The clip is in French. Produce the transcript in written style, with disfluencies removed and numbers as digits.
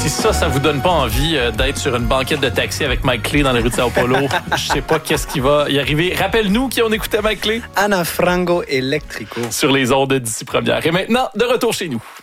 ça vous donne pas envie d'être sur une banquette de taxi avec Mike Clay dans les rues de Sao Paulo, je sais pas qu'est-ce qui va y arriver. Rappelle-nous qui on écoutait Mike Clay. Ana Frango Electrico. Sur les ondes d'ici première. Et maintenant, de retour chez nous.